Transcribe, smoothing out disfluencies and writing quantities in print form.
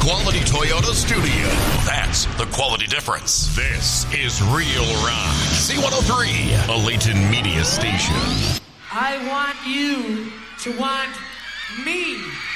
quality Toyota studio. That's the quality difference. This is Real Rock. C103, a Layton media station. I want you to want me.